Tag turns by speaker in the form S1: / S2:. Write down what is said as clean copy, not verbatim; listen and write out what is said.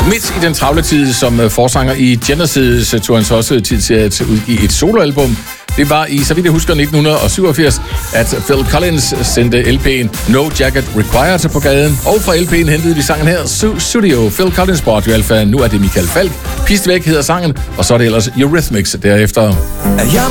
S1: Midt i den travle tid som forsanger i Genesis tog han så også tid til at udgive et soloalbum. Det var i, så vidt jeg husker, 1987, at Phil Collins sendte LP'en No Jacket Required på gaden. Og fra LP'en hentede vi sangen her, Studio, Phil Collins på Radio Alpha. Nu er det Michael Falk. Pist væk hedder sangen, og så er det ellers Eurythmics derefter.